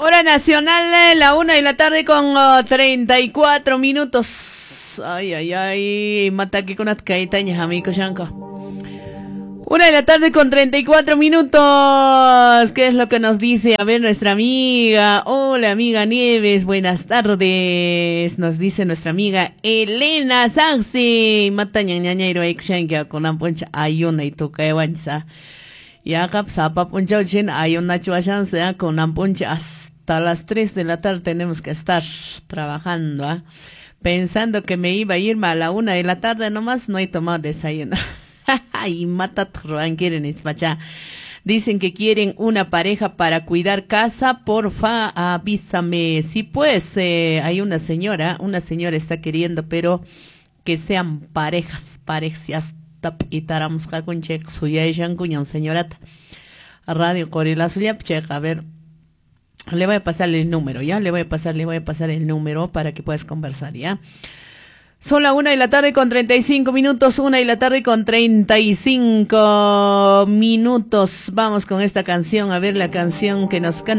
Hora nacional, la 1 de la tarde con 34 minutos. Ay, ay, ay. Mata que con atcaitañas, amigo Shanko. 1 de la tarde con 34 minutos. ¿Qué es lo que nos dice? A ver, nuestra amiga. Hola, amiga Nieves. Buenas tardes. Nos dice nuestra amiga Elena Sansi. Mata ñañañairo exshanka con amponcha ayuna y toca evanza. Ya capsapa poncha chin ayuna chuachanza con amponcha hasta las 3 de la tarde tenemos que estar trabajando, ¿eh? Pensando que me iba a ir a la 1 de la tarde nomás, no he tomado desayuno. Y mata quieren esmacha. Dicen que quieren una pareja para cuidar casa, porfa, avísame. Sí, pues, hay una señora está queriendo, pero que sean parejas, y taramos con check suya y cuñan señorata. Radio Corila suya, check, a ver. Le voy a pasar el número, ¿ya? Le voy a pasar el número para que puedas conversar, ¿ya? Son la 1 de la tarde con 35 minutos, 1 de la tarde con 35 minutos. Vamos con esta canción, a ver la canción que nos canta.